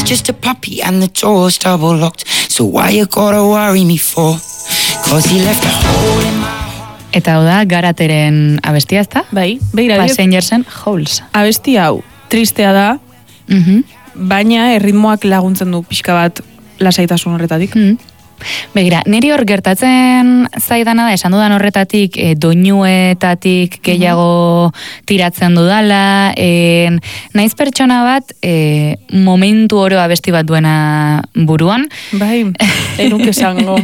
just a puppy and the door's double locked. So why you gotta worry me for? Cause he left a hole in my heart. Eta hau da, Garateren abestia, ezta? Bai, begira. Passengersen Holes. Abesti hau, tristea da, baina erritmoak laguntzen du pixka bat lasaitasun horretatik. Begira, niri hor gertatzen zaidana da, esan dudan horretatik, doinuetatik gehiago tiratzen dudala, naiz pertsona bat, momentu oro abesti bat duena buruan. Bai, enuk esango.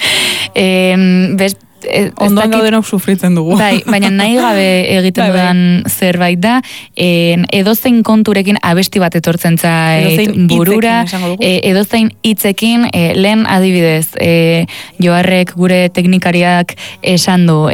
Ondoan gaudenok sufritzen dugu. Bai, baina nahi gabe egiten dudan zerbait da, edozein konturekin abesti bat etortzen zait burura, edozein hitzekin, lehen adibidez, Joarrek gure teknikariak esan du,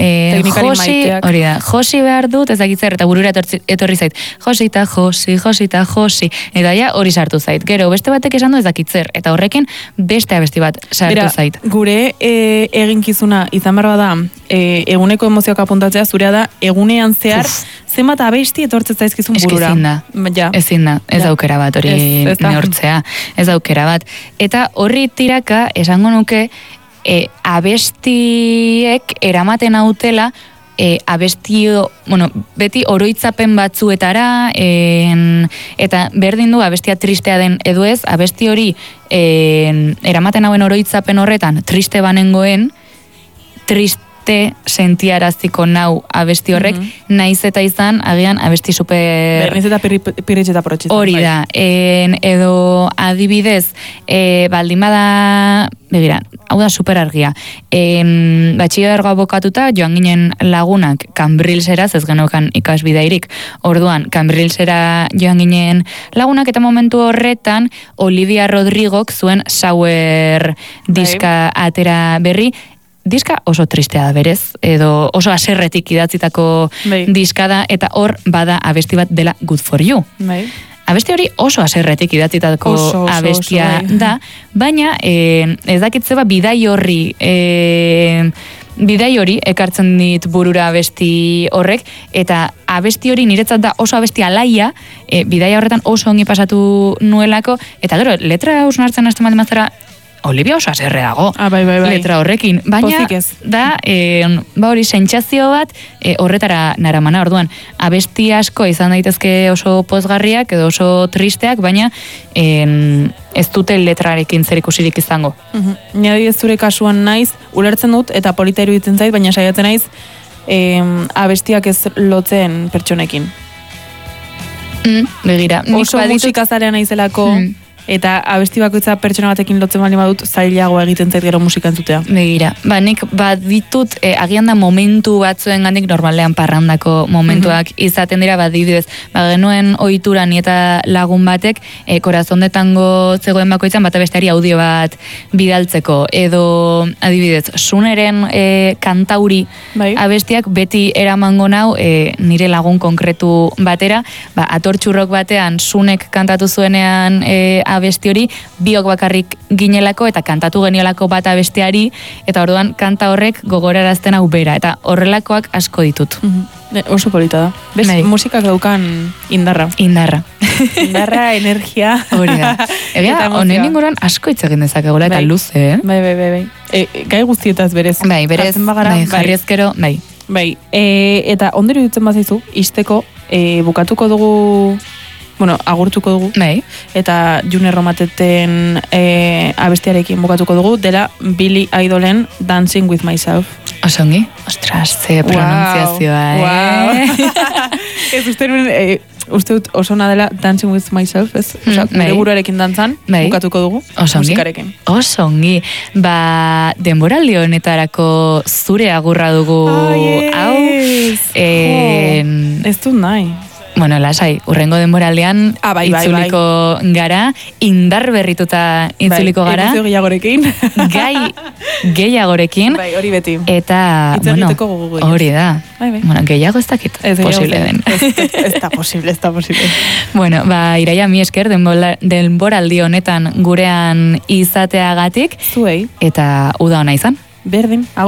Josi behar dut, ez dakitzer, eta burura etorri zait, Josi eta Josi, eta ja hori sartu zait. Gero, beste batek esan du ez dakitzer, eta horrekin beste abesti bat sartu zait. Gure eginkizuna izan behar da, eguneko emozioak apuntatzea zurea da, egunean zehar, zenbat abesti etortzen zaizkizun burura. Ezin da, ez aukera bat hori neurtzea, ez aukera bat. Eta horri tiraka, esango nuke, abestiek eramaten hautela, beti oroitzapen batzuetara, eta berdin du abestia tristea den edo ez, abesti hori eramaten hauen oroitzapen horretan, triste banengoen, triste sentiaraziko nau abesti horrek, naiz eta izan, agian abesti super... Berniz eta piritxeta porotxetan. Hori da, edo adibidez, baldin bada, begira, hau da super argia, batxilergoa bokatuta, joan ginen lagunak Cambrilsera, ez genokan ikasbidairik, orduan, Cambrilsera joan ginen lagunak, eta momentu horretan, Olivia Rodrigok zuen Sour diska atera berri, diska oso tristea da berez, edo oso aserretik idatzitako diska da, eta hor bada abesti bat dela Good For You. Abesti hori oso aserretik idatzitako abestia da, baina ez dakitzeba bidai hori ekartzen dit burura abesti horrek, eta abesti hori niretzat da oso abesti alaia, bidaia horretan oso ongi pasatu nuelako, eta gero, letra hausnartzen hasten bat mazara, Olivia oso aserre dago, letra horrekin, baina da, hori sentsazio bat horretara naramana, orduan, abesti asko izan daitezke oso pozgarriak edo oso tristeak, baina ez dute letrarekin zerikusirik izango. Nire ez zure kasuan naiz, ulertzen dut, eta polita iruditzen zait, baina saiatzen naiz, abestiak ez lotzen pertsonekin. Begira, oso musikazalean naizelako, eta abesti bakoitza pertsona batekin lotzen bali badut, zailago egiten zait gero musika entzutea. Begira, nik baditut, agian da momentu batzuen gandik normalean parrandako momentuak izaten dira, adibidez, genuen ohitura ni eta lagun batek, Corazón de Tango zegoen bakoitzan, bata besteari audio bat bidaltzeko, edo adibidez, Suneren kantauri abestiak beti eramango nau nire lagun konkretu batera, atortxurrok batean Sunek kantatu zuenean abesti hori, biok bakarrik ginelako eta kantatu geniolako bat abesteari, eta orduan kanta horrek gogorarazten hau bera, eta horrelakoak asko ditut. Oso polita da. Bez, musikak daukan indarra. Indarra, energia. Hori da. Egia, honen inguruan asko hitz egin dezakegula, eta luze, Bai. Gai guztietaz berez. Berez, jarri ezkero, bai. Eta ondero dutzen bazaizu, isteko, bukatuko dugu... agurtuko dugu. Eta June Romateten abestiarekin bukatuko dugu, dela Billy Idolen Dancing With Myself. Osongi? Ostras, ze pronuntziazioa, Ez uste dut osona dela Dancing With Myself, ez? Gure buruarekin dantzan, bukatuko dugu, musikarekin. Osongi. Denboraldi honetarako zure agurra dugu, hau. Ez dut nahi. Bueno, lasai, urrengo denboraldean itzuliko gara, indar berrituta itzuliko gara. Emozio gehiagorekin. Gai gehiagorekin. Bai, hori beti. Eta, hori da. Bueno, gehiago ez dakit posible den. Ez da posible. Bueno, Iraia, mi esker denboraldi honetan gurean izateagatik. Zuei. Eta uda ona izan. Berdin.